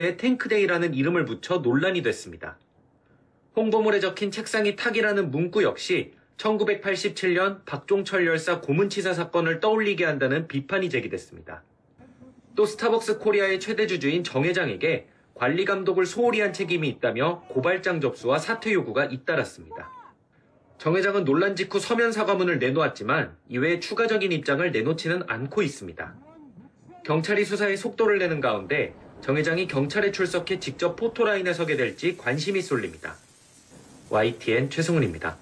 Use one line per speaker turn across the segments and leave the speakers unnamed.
탱크데이라는 이름을 붙여 논란이 됐습니다. 홍보물에 적힌 책상이 탁이라는 문구 역시 1987년 박종철 열사 고문치사 사건을 떠올리게 한다는 비판이 제기됐습니다. 또 스타벅스 코리아의 최대 주주인 정 회장에게 관리 감독을 소홀히 한 책임이 있다며 고발장 접수와 사퇴 요구가 잇따랐습니다. 정 회장은 논란 직후 서면 사과문을 내놓았지만 이외에 추가적인 입장을 내놓지는 않고 있습니다. 경찰이 수사에 속도를 내는 가운데 정 회장이 경찰에 출석해 직접 포토라인에 서게 될지 관심이 쏠립니다. YTN 최승훈입니다.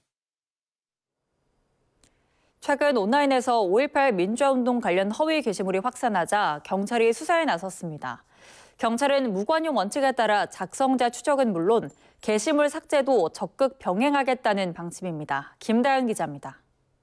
최근 온라인에서 5.18 민주화운동 관련 허위 게시물이 확산하자 경찰이 수사에 나섰습니다. 경찰은 무관용 원칙에 따라 작성자 추적은 물론 게시물 삭제도 적극 병행하겠다는 방침입니다. 김다연 기자입니다.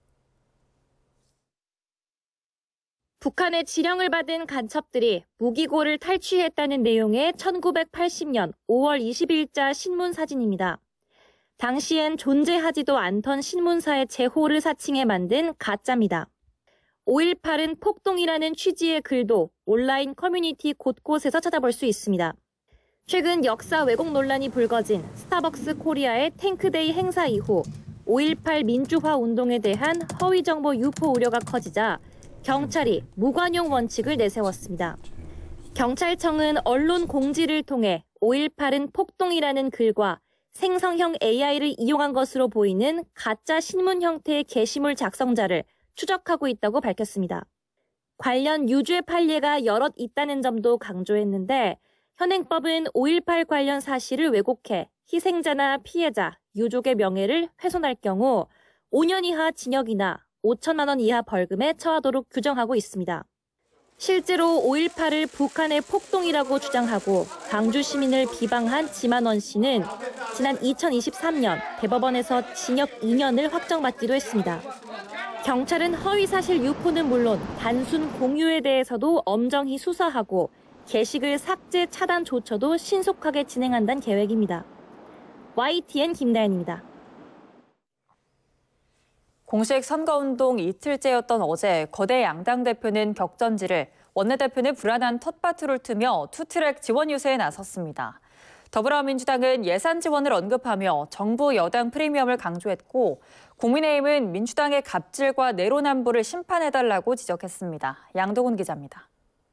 북한의 지령을 받은 간첩들이 무기고를 탈취했다는 내용의 1980년 5월 20일자 신문 사진입니다. 당시엔 존재하지도 않던 신문사의 제호를 사칭해 만든 가짜입니다. 5.18은 폭동이라는 취지의 글도 온라인 커뮤니티 곳곳에서 찾아볼 수 있습니다. 최근 역사 왜곡 논란이 불거진 스타벅스 코리아의 탱크데이 행사 이후 5.18 민주화 운동에 대한 허위 정보 유포 우려가 커지자 경찰이 무관용 원칙을 내세웠습니다. 경찰청은 언론 공지를 통해 5.18은 폭동이라는 글과 생성형 AI를 이용한 것으로 보이는 가짜 신문 형태의 게시물 작성자를 추적하고 있다고 밝혔습니다. 관련 유죄 판례가 여럿 있다는 점도 강조했는데 현행법은 5.18 관련 사실을 왜곡해 희생자나 피해자, 유족의 명예를 훼손할 경우 5년 이하 징역이나 5천만 원 이하 벌금에 처하도록 규정하고 있습니다. 실제로 5.18을 북한의 폭동이라고 주장하고 광주 시민을 비방한 지만원 씨는 지난 2023년 대법원에서 징역 2년을 확정받기도 했습니다. 경찰은 허위사실 유포는 물론 단순 공유에 대해서도 엄정히 수사하고 게시글 삭제 차단 조처도 신속하게 진행한다는 계획입니다. YTN 김다연입니다.
공식 선거운동 이틀째였던 어제 거대 양당 대표는 격전지를, 원내대표는 불안한 텃밭을 트며 투트랙 지원 유세에 나섰습니다. 더불어민주당은 예산 지원을 언급하며 정부 여당 프리미엄을 강조했고 국민의힘은 민주당의 갑질과 내로남불을 심판해달라고 지적했습니다. 양동훈 기자입니다.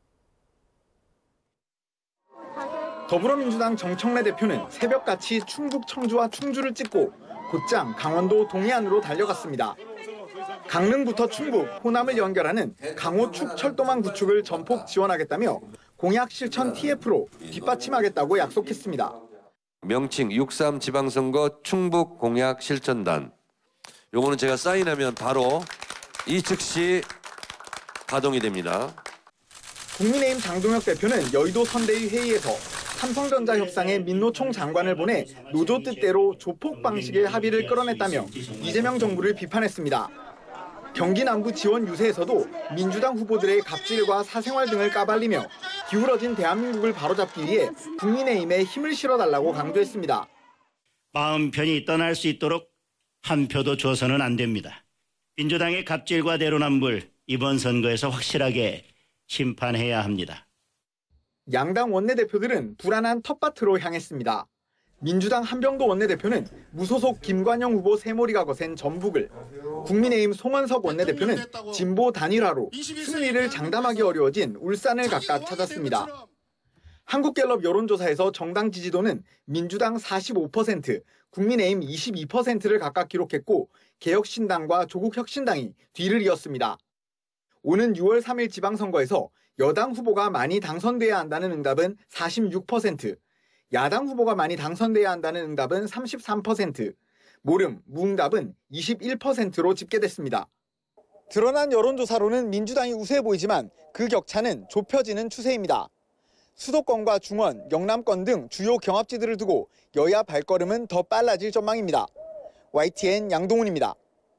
더불어민주당 정청래 대표는 새벽같이 충북 청주와 충주를 찍고 곧장 강원도 동해안으로 달려갔습니다. 강릉부터 충북, 호남을 연결하는 강호축 철도망 구축을 전폭 지원하겠다며 공약 실천 TF로 뒷받침하겠다고 약속했습니다.
명칭 6.3 지방선거 충북 공약 실천단. 요거는 제가 사인하면 바로 이 즉시 가동이 됩니다.
국민의힘 장동혁 대표는 여의도 선대위 회의에서 삼성전자 협상에 민노총 장관을 보내 노조 뜻대로 조폭 방식의 합의를 끌어냈다며 이재명 정부를 비판했습니다. 경기 남부 지원 유세에서도 민주당 후보들의 갑질과 사생활 등을 까발리며 기울어진 대한민국을 바로잡기 위해 국민의힘에 힘을 실어달라고 강조했습니다.
마음 편히 떠날 수 있도록 한 표도 줘서는 안 됩니다. 민주당의 갑질과 내로남불 이번 선거에서 확실하게 심판해야 합니다.
양당 원내대표들은 불안한 텃밭으로 향했습니다. 민주당 한병도 원내대표는 무소속 김관영 후보 새머리가 거센 전북을, 국민의힘 송원석 원내대표는 진보 단일화로 승리를 장담하기 어려워진 울산을 각각 찾았습니다. 한국갤럽 여론조사에서 정당 지지도는 민주당 45%, 국민의힘 22%를 각각 기록했고 개혁신당과 조국혁신당이 뒤를 이었습니다. 오는 6월 3일 지방선거에서 여당 후보가 많이 당선돼야 한다는 응답은 46%, 야당 후보가 많이 당선돼야 한다는 응답은 33%, 모름, 무응답은 21%로 집계됐습니다. 드러난 여론조사로는 민주당이 우세해 보이지만 그 격차는 좁혀지는 추세입니다. 수도권과 중원, 영남권 등 주요 경합지들을 두고 여야 발걸음은 더 빨라질 전망입니다. YTN 양동훈입니다.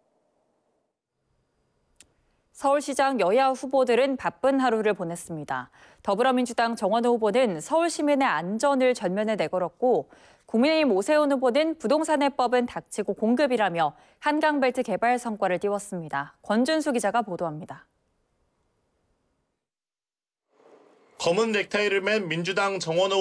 서울시장 여야 후보들은 바쁜 하루를 보냈습니다. 더불어민주당 정원호 후보는 서울 시민의 안전을 전면에 내걸었고 국민의힘 오세훈 후보는 부동산 해법은 닥치고 공급이라며 한강벨트 개발 성과를 띄웠습니다. 권준수 기자가 보도합니다.
검은 넥타이를 맨 민주당 정원호